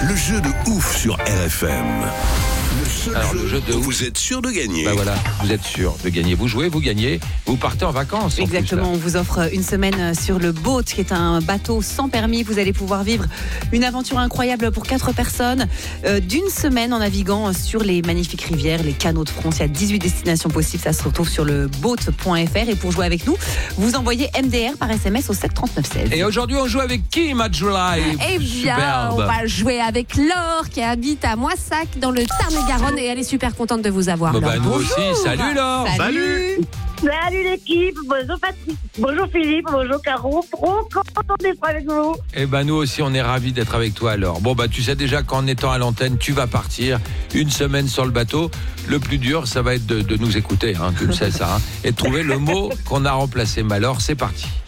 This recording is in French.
le jeu de ouf sur RFM. Le jeu où vous êtes sûr de gagner. Bah voilà, vous êtes sûr de gagner. Vous jouez, vous gagnez, vous partez en vacances. Exactement, on vous offre une semaine sur le Boat, qui est un bateau sans permis. Vous allez pouvoir vivre une aventure incroyable pour 4 personnes, d'une semaine en naviguant sur les magnifiques rivières, les canaux de France. Il y a 18 destinations possibles, ça se retrouve sur le boat.fr. Et pour jouer avec nous, vous envoyez MDR par SMS au 73916. Et aujourd'hui, on joue avec qui, Majulai? Eh bien, on va jouer avec Laure qui habite à Moissac dans le Tarn-et-Garonne et elle est super contente de vous avoir. Bah, nous aussi, salut Laure. Salut. Salut l'équipe, bonjour Patrick, bonjour Philippe, bonjour Caro, trop content d'être avec vous. Eh ben nous aussi, on est ravis d'être avec toi alors. Bon bah tu sais déjà qu'en étant à l'antenne, tu vas partir une semaine sur le bateau. Le plus dur, ça va être de nous écouter, tu le sais ça, et de trouver le mot qu'on a remplacé. Mais alors, c'est parti.